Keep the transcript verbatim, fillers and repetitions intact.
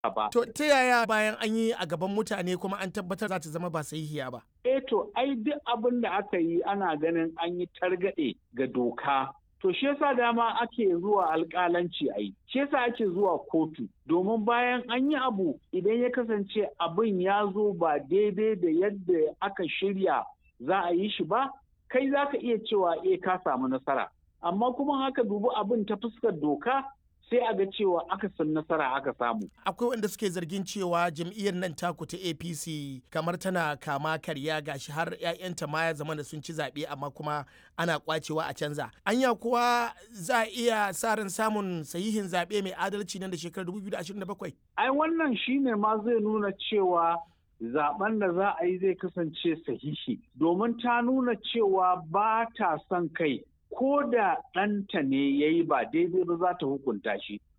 ba. To ta yaya bayan an yi a gaban mutane kuma an tabbatar za ta zama ba sahihiya ba? Eh to ai duk abin da aka yi ana ganin an yi targaɗe ga doka. To shi yasa dama ake zuwa alƙalanci a yi, shi yasa ake zuwa kotu, domin bayan an yi abu idan ya kasance abin ya zo ba daidai da yadda aka shirya za a yi shi ba, kai za ka iya cewa eh ka samu nasara. Amma kuma haka dubi abin ta fuskar doka sai a ga cewa aka san nasara aka samu. Akwai wanda suke zargin cewa jam'iyyar nan taku ta A P C kamar tana kama karya gashi har 'ya'yanta ma ya zama da sun ci zaɓe amma kuma ana kwacewa a canza. Anya kuwa za a iya sa ran samun sahihin zaɓe mai adalci nan da shekarar dubu biyu da ashirin da bakwai? Ai wannan shine ma zai nuna cewa zaben da za a yi zai kasance sahihi, domin ta nuna cewa ba ta son kai. Ko da ɗanta ne ya yi ba daidai ba za ta hukunta shi.